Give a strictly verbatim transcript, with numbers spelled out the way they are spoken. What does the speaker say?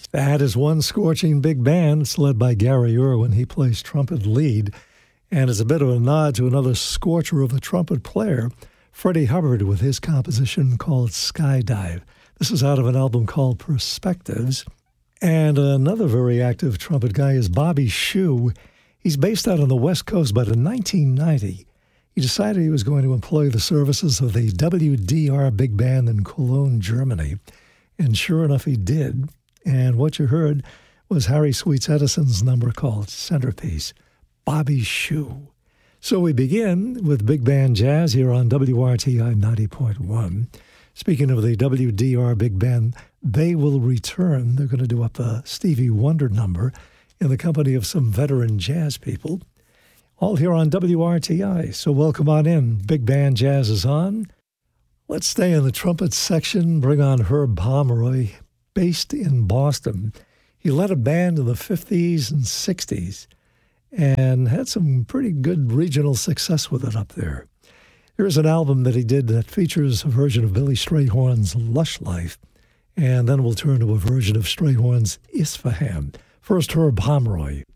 That is one scorching big band. It's led by Gary Irwin. He plays trumpet lead. And it's a bit of a nod to another scorcher of a trumpet player, Freddie Hubbard, with his composition called Skydive. This is out of an album called Perspectives. And another very active trumpet guy is Bobby Shew. He's based out on the West Coast, but in nineteen ninety, he decided he was going to employ the services of the W D R Big Band in Cologne, Germany. And sure enough, he did. And what you heard was Harry Sweets Edison's number called Centerpiece, Bobby Shew. So we begin with Big Band Jazz here on W R T I ninety point one. Speaking of the W D R Big Band, they will return. They're going to do up a Stevie Wonder number in the company of some veteran jazz people, all here on W R T I. So welcome on in. Big Band Jazz is on. Let's stay in the trumpet section, bring on Herb Pomeroy, based in Boston. He led a band in the fifties and sixties and had some pretty good regional success with it up there. Here's an album that he did that features a version of Billy Strayhorn's Lush Life, and then we'll turn to a version of Strayhorn's Isfahan. First, Herb Pomeroy.